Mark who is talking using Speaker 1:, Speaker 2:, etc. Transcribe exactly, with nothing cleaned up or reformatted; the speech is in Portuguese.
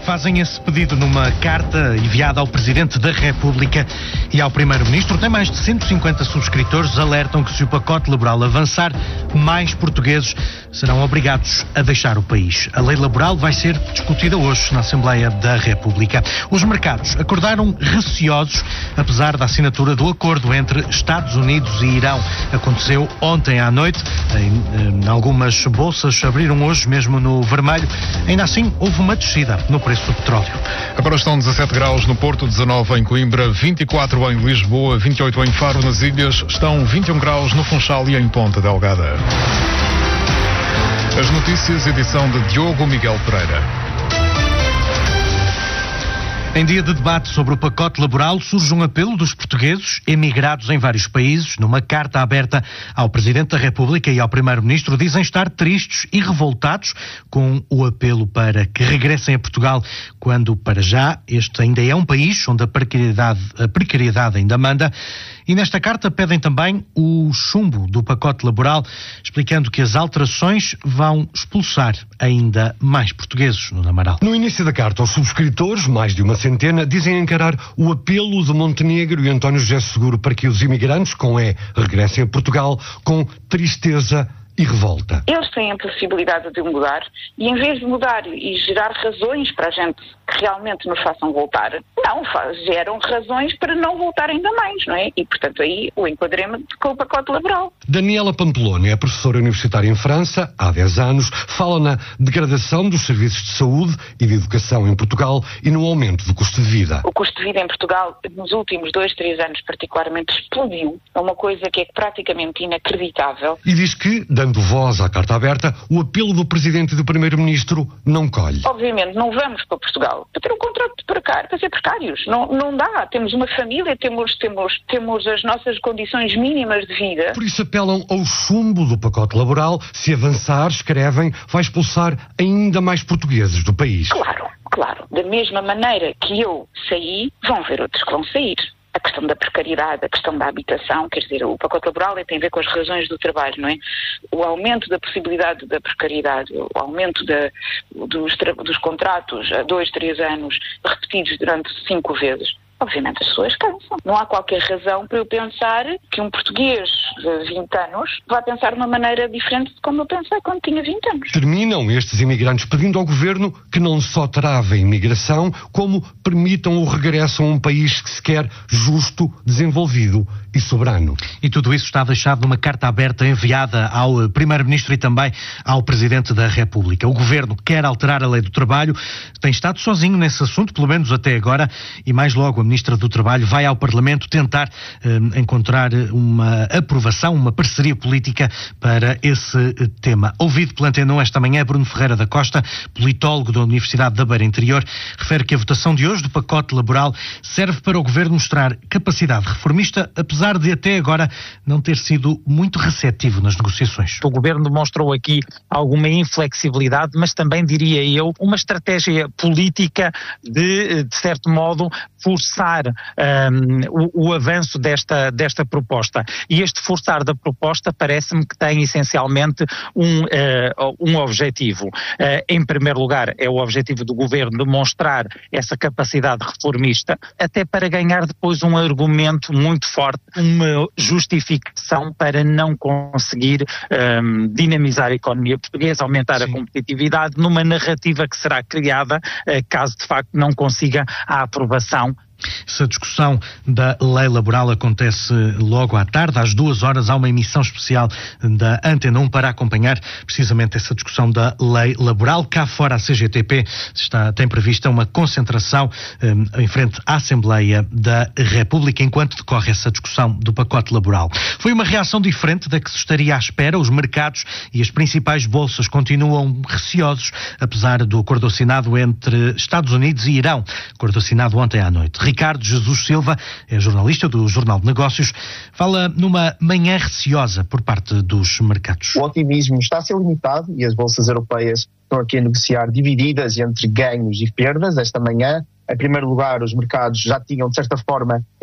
Speaker 1: Fazem esse pedido numa carta enviada ao Presidente da República e ao Primeiro-Ministro. Tem mais de cento e cinquenta subscritores, alertam que se o pacote laboral avançar, mais portugueses serão obrigados a deixar o país. A lei laboral vai ser discutida hoje na Assembleia da República. Os mercados acordaram receosos, apesar da assinatura do acordo entre Estados Unidos e Irão. Aconteceu ontem à noite. Em, em algumas bolsas abriram hoje, mesmo no vermelho. Ainda assim, houve uma descida no preço do petróleo.
Speaker 2: Agora estão dezessete graus no Porto, dezanove em Coimbra, vinte e quatro em Lisboa, vinte e oito em Faro, nas Ilhas, estão vinte e um graus no Funchal e em Ponta Delgada. As notícias, edição de Diogo Miguel Pereira.
Speaker 1: Em dia de debate sobre o pacote laboral, surge um apelo dos portugueses emigrados em vários países. Numa carta aberta ao Presidente da República e ao Primeiro-Ministro, dizem estar tristes e revoltados com o apelo para que regressem a Portugal, quando, para já, este ainda é um país onde a precariedade, a precariedade ainda manda. E nesta carta pedem também o chumbo do pacote laboral, explicando que as alterações vão expulsar ainda mais portugueses no Amaral.
Speaker 3: No início da carta, os subscritores, mais de uma centena, dizem encarar o apelo de Montenegro e António José Seguro para que os imigrantes, com E, regressem a Portugal com tristeza e revolta.
Speaker 4: Eles têm a possibilidade de mudar e, em vez de mudar e gerar razões para a gente que realmente nos façam voltar, não, faz, geram razões para não voltar ainda mais, não é? E, portanto, aí o enquadramento com o pacote laboral.
Speaker 3: Daniela Pampeloni é professora universitária em França há dez anos, fala na degradação dos serviços de saúde e de educação em Portugal e no aumento do custo de vida.
Speaker 4: O custo de vida em Portugal, nos últimos dois, três anos particularmente, explodiu. É uma coisa que é praticamente inacreditável.
Speaker 3: E diz que, dando voz à carta aberta, o apelo do Presidente e do Primeiro-Ministro não colhe.
Speaker 4: Obviamente, não vamos para Portugal para ter um contrato de precário, para ser precários. Não, não dá. Temos uma família, temos, temos, temos as nossas condições mínimas de vida.
Speaker 3: Por isso apelam ao chumbo do pacote laboral. Se avançar, escrevem, vai expulsar ainda mais portugueses do país.
Speaker 4: Claro, claro. Da mesma maneira que eu saí, vão ver outros que vão sair. A questão da precariedade, a questão da habitação, quer dizer, o pacote laboral tem a ver com as razões do trabalho, não é? O aumento da possibilidade da precariedade, o aumento da, dos, dos contratos a dois, três anos, repetidos durante cinco vezes. Obviamente as pessoas cansam. Não há qualquer razão para eu pensar que um português de vinte anos vai pensar de uma maneira diferente de como eu pensei quando tinha vinte anos.
Speaker 3: Terminam estes imigrantes pedindo ao governo que não só trave a imigração, como permitam o regresso a um país que se quer justo, desenvolvido e soberano.
Speaker 1: E tudo isso está deixado numa carta aberta enviada ao Primeiro-Ministro e também ao Presidente da República. O governo quer alterar a lei do trabalho, tem estado sozinho nesse assunto, pelo menos até agora, e mais logo a Ministra do Trabalho vai ao Parlamento tentar eh, encontrar uma aprovação, uma parceria política para esse eh, tema. Ouvido pela Antena um esta manhã, Bruno Ferreira da Costa, politólogo da Universidade da Beira Interior, refere que a votação de hoje do pacote laboral serve para o governo mostrar capacidade reformista, apesar de até agora não ter sido muito receptivo nas negociações.
Speaker 5: O governo demonstrou aqui alguma inflexibilidade, mas também, diria eu, uma estratégia política de, de certo modo, forçar um, o, o avanço desta, desta proposta. E este forçar da proposta parece-me que tem essencialmente um, uh, um objetivo. Uh, em primeiro lugar, é o objetivo do governo demonstrar essa capacidade reformista, até para ganhar depois um argumento muito forte, uma justificação para não conseguir um, dinamizar a economia portuguesa, aumentar Sim. a competitividade, numa narrativa que será criada uh, caso de facto não consiga a aprovação.
Speaker 1: Essa discussão da lei laboral acontece logo à tarde, às duas horas, há uma emissão especial da Antena um para acompanhar precisamente essa discussão da lei laboral. Cá fora, a C G T P está, tem prevista uma concentração um, em frente à Assembleia da República enquanto decorre essa discussão do pacote laboral. Foi uma reação diferente da que se estaria à espera. Os mercados e as principais bolsas continuam receosos, apesar do acordo assinado entre Estados Unidos e Irão, acordo assinado ontem à noite. Ricardo Jesus Silva é jornalista do Jornal de Negócios, fala numa manhã receosa por parte dos mercados.
Speaker 6: O otimismo está a ser limitado e as bolsas europeias estão aqui a negociar divididas entre ganhos e perdas esta manhã. Em primeiro lugar, os mercados já tinham, de certa forma,